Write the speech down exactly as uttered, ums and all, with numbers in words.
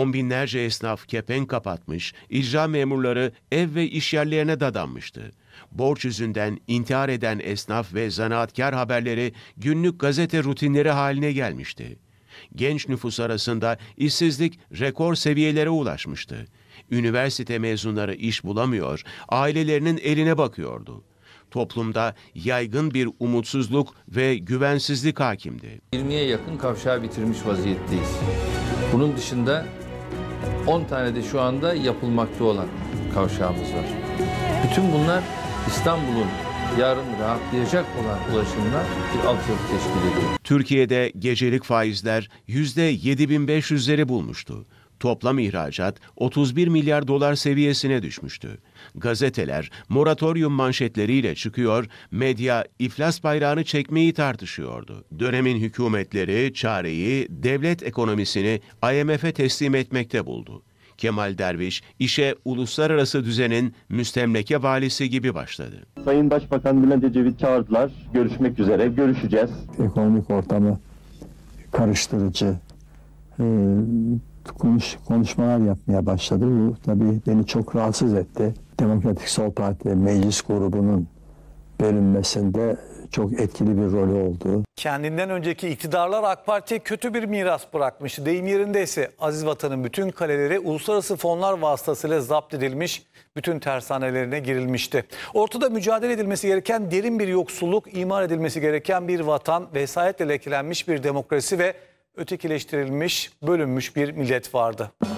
On binlerce esnaf kepenk kapatmış, icra memurları ev ve iş yerlerine dadanmıştı. Borç yüzünden intihar eden esnaf ve zanaatkar haberleri günlük gazete rutinleri haline gelmişti. Genç nüfus arasında işsizlik rekor seviyelere ulaşmıştı. Üniversite mezunları iş bulamıyor, ailelerinin eline bakıyordu. Toplumda yaygın bir umutsuzluk ve güvensizlik hakimdi. yirmiye yakın kavşağı bitirmiş vaziyetteyiz. Bunun dışında on tane de şu anda yapılmakta olan kavşağımız var. Bütün bunlar İstanbul'un yarın rahatlayacak olan ulaşımına bir altyapı teşkil ediyor. Türkiye'de gecelik faizler yüzde yedi bin beş yüzleri bulmuştu. Toplam ihracat otuz bir milyar dolar seviyesine düşmüştü. Gazeteler moratoryum manşetleriyle çıkıyor, medya iflas bayrağını çekmeyi tartışıyordu. Dönemin hükümetleri çareyi devlet ekonomisini I M F'e teslim etmekte buldu. Kemal Derviş işe uluslararası düzenin müstemleke valisi gibi başladı. Sayın Başbakan Bülent Ecevit çağırdılar. Görüşmek üzere. Görüşeceğiz. Ekonomik ortamı karıştırıcı e, konuş, konuşmalar yapmaya başladı. Bu tabii beni çok rahatsız etti. Demokratik Sol Parti meclis grubunun bölünmesinde çok etkili bir rolü oldu. Kendinden önceki iktidarlar AK Parti'ye kötü bir miras bırakmıştı. Deyim yerindeyse aziz vatanın bütün kaleleri uluslararası fonlar vasıtasıyla zapt edilmiş, bütün tersanelerine girilmişti. Ortada mücadele edilmesi gereken derin bir yoksulluk, imar edilmesi gereken bir vatan, vesayetle lekelenmiş bir demokrasi ve ötekileştirilmiş, bölünmüş bir millet vardı.